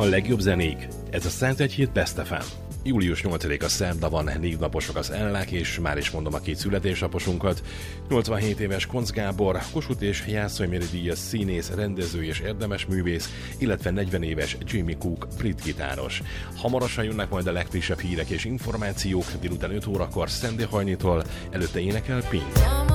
A legjobb zenék. Ez a 101 hét Best FM. Július 8-a szerda van, névnaposok az Ellák, és már is mondom a két születésnaposunkat. 87 éves Koncz Gábor, Kossuth és Jászai Méri díjas színész, rendező és érdemes művész, illetve 40 éves Jimmy Cook, brit gitáros. Hamarosan jönnek majd a legfrissebb hírek és információk, délután 5 órakor Sandy Hajnitól, előtte énekel Pink.